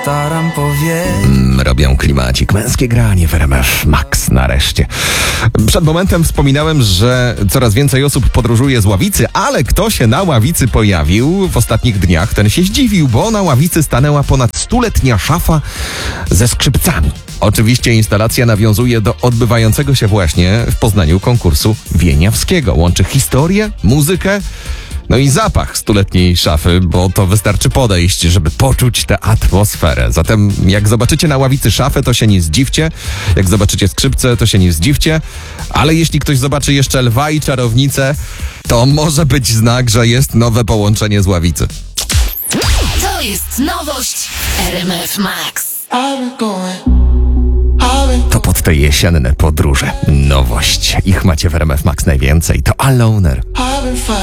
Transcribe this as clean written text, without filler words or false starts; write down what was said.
Staram Robią klimacik. Męskie granie w RMF Max nareszcie. Przed momentem wspominałem, że coraz więcej osób podróżuje z ławicy, ale kto się na ławicy pojawił w ostatnich dniach, ten się zdziwił, bo na ławicy stanęła ponad 100-letnia szafa ze skrzypcami. Oczywiście instalacja nawiązuje do odbywającego się właśnie w Poznaniu konkursu wieniawskiego. Łączy historię, muzykę, no i zapach 100-letniej szafy, bo to wystarczy podejść, żeby poczuć tę atmosferę. Zatem jak zobaczycie na ławicy szafę, to się nie zdziwcie. Jak zobaczycie skrzypce, to się nie zdziwcie. Ale jeśli ktoś zobaczy jeszcze lwa i czarownicę, to może być znak, że jest nowe połączenie z ławicy. To jest nowość RMF Max. To pod te jesienne podróże. Nowość. Ich macie w RMF Max najwięcej. To Aloner.